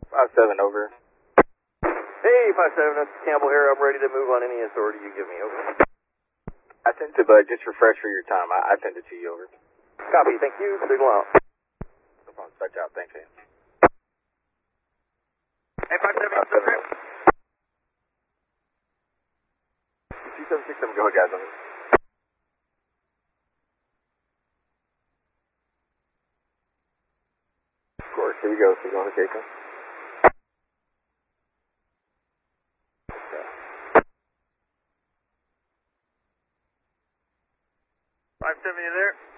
5-7, over. Hey, 5-7, that's Campbell here. I'm ready to move on any authority you give me, over. I sent it, but just refresh for your time. I sent it to you, over. Copy, thank you. Signal out. No problem, dispatch out, thanks, man. Hey, 5-7, 2767, go ahead, guys. Of course, here we go. Signal indication. 5-7, you there?